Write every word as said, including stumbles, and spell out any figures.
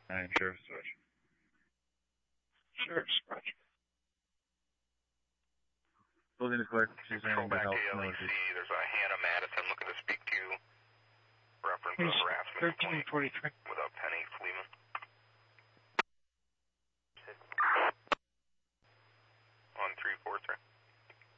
nine, Sheriff's Watch. Sheriff's Watch. Building the clerk, she's Control in back the to health L E C. There's a Hannah Madison looking to speak to you. Reference of harassment. thirteen forty-three.